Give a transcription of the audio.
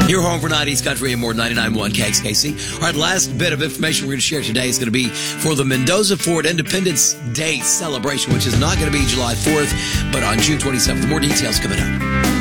Your home for 90s country and more, 99.1 KXKC. All right, last bit of information we're going to share today is going to be for the Mendoza Ford Independence Day celebration, which is not going to be July 4th, but on June 27th. More details coming up.